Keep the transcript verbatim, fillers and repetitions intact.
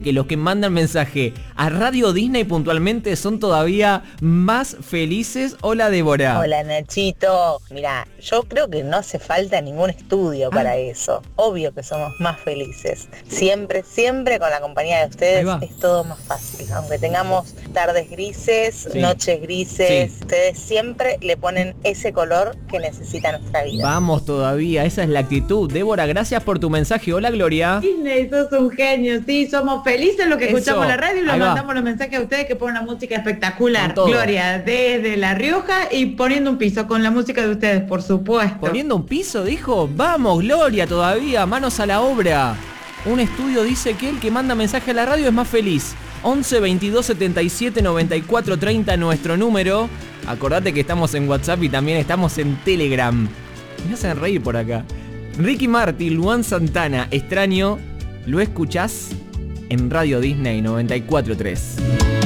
que los que mandan mensaje a Radio Disney puntualmente son todavía más felices. Hola, Débora. Hola, Nachito. Mira, yo creo que no hace falta ningún estudio para ah. eso. Obvio que somos más felices. Siempre, siempre con la compañía de ustedes es todo más fácil. Aunque tengamos tardes grises, sí. noches grises, sí. ustedes siempre le ponen ese color que necesita nuestra vida. Vamos todavía, esa es la actitud. Débora, gracias por tu mensaje. Hola, Gloria. Disney, sos un genio. Sí, somos felices los que Eso. escuchamos la radio y les mandamos los mensajes a ustedes que ponen una música espectacular. Gloria, desde La Rioja y poniendo un piso con la música de ustedes, por supuesto. ¿Poniendo un piso, dijo? Vamos, Gloria, todavía, manos a la obra. Un estudio dice que el que manda mensaje a la radio es más feliz. once veintidós setenta y siete noventa y cuatro treinta nuestro número. Acordate que estamos en WhatsApp y también estamos en Telegram. Me hacen reír por acá. Ricky Martin, Luan Santana, Extraño, lo escuchás en Radio Disney noventa y cuatro tres.